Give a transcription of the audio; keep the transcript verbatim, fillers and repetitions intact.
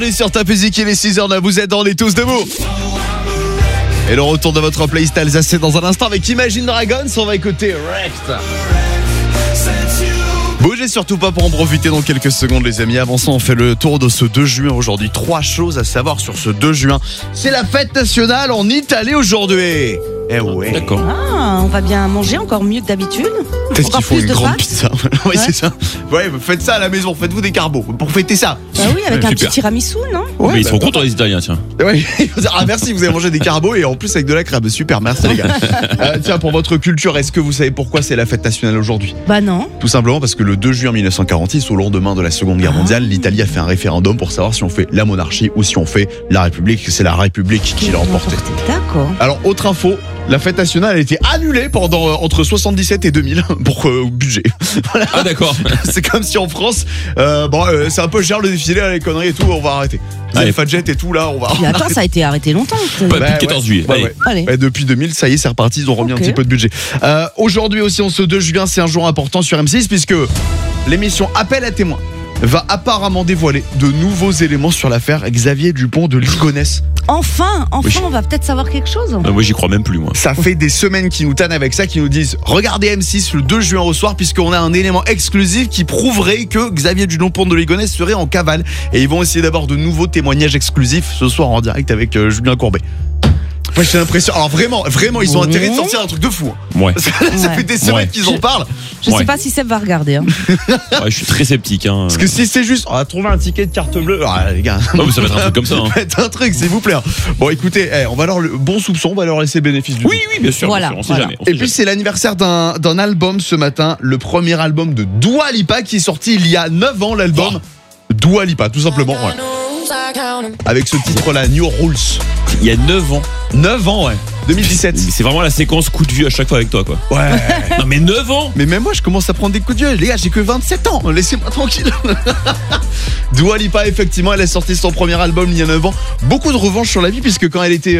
Et sur Top Music, il est six heures neuf, vous êtes dans les tous debout. Et le retour de votre playlist alsacien dans un instant avec Imagine Dragons, on va écouter Wrecked. Bougez surtout pas pour en profiter dans quelques secondes les amis. Avant ça, on fait le tour de ce deux juin aujourd'hui. Trois choses à savoir sur ce deux juin. C'est la fête nationale en Italie aujourd'hui. Eh ouais. D'accord. Ah, on va bien manger encore mieux que d'habitude. Peut-être Encore qu'ils font plus une de grande pâtes. pizza. Oui, Ouais. c'est ça. Ouais, faites ça à la maison, faites-vous des carbos pour fêter ça. Bah oui, avec Ouais, un super. petit tiramisu, non Mais ils bah, sont contents les Italiens, tiens. Ouais, ils vont dire, ah merci, vous avez mangé des carbos et en plus avec de la crème. Super, merci les gars. Euh, tiens, pour votre culture, est-ce que vous savez pourquoi c'est la fête nationale aujourd'hui ? Bah non. Tout simplement parce que le deux juin mille neuf cent quarante-six, au lendemain de la Seconde Guerre mondiale, l'Italie a fait un référendum pour savoir si on fait la monarchie ou si on fait la République. C'est la République qui l'a emporté. D'accord. Alors, autre info, la fête nationale a été annulée pendant euh, entre soixante-dix-sept et deux mille pour euh, budget. Voilà. Ah d'accord. C'est comme si en France, euh, bon, euh, c'est un peu cher le défilé, les conneries et tout, on va arrêter. Allez. Les Fadjet et tout là, on va. Mais attends, ça a été arrêté longtemps. Pas Bah, depuis le quatorze juillet. Ouais, Allez. ouais. Allez. Ouais, depuis deux mille, ça y est, c'est reparti, ils ont remis Ok. un petit peu de budget. Euh, aujourd'hui aussi, en ce deux juin, c'est un jour important sur M six puisque l'émission Appel à témoins va apparemment dévoiler de nouveaux éléments sur l'affaire Xavier Dupont de Ligonnès. Enfin, enfin, Oui. on va peut-être savoir quelque chose. Ah, moi j'y crois même plus moi. Ça fait des semaines qu'ils nous tannent avec ça, qu'ils nous disent regardez M six le deux juin au soir puisqu'on a un élément exclusif qui prouverait que Xavier Dupont de Ligonnès serait en cavale. Et ils vont essayer d'avoir de nouveaux témoignages exclusifs ce soir en direct avec euh, Julien Courbet. Moi j'ai l'impression, alors vraiment, vraiment ils ont Ouais. intérêt de sortir un truc de fou. hein. Ouais. Parce que là, ça Ouais. fait des semaines Ouais. qu'ils en parlent. Je Ouais. sais pas si Seb va regarder. Hein. Ouais, je suis très sceptique. Hein. Parce que si c'est juste, on a trouvé un ticket de carte bleue, ah, les gars. Oh, mais ça va être un truc comme ça. Hein. Faites un truc, s'il vous plaît. Bon, écoutez, eh, on va leur le bon soupçon, on va leur laisser bénéfice du Oui, doute. oui, bien sûr. Voilà, bien sûr, on sait voilà. jamais. on Et sait puis c'est l'anniversaire d'un d'un album ce matin, le premier album de Dua Lipa qui est sorti il y a neuf ans, l'album Dua Lipa, tout simplement. Ouais. Avec ce titre-là, New Rules. jamais. Il y a neuf ans. neuf ans, ouais. deux mille dix-sept. Mais c'est vraiment la séquence coup de vue à chaque fois avec toi, quoi. Ouais. Non, mais neuf ans. Mais même moi, je commence à prendre des coups de vieux. Les gars, j'ai que vingt-sept ans. Laissez-moi tranquille. Dua Lipa, effectivement, elle a sorti son premier album il y a neuf ans. Beaucoup de revanche sur la vie, puisque quand elle était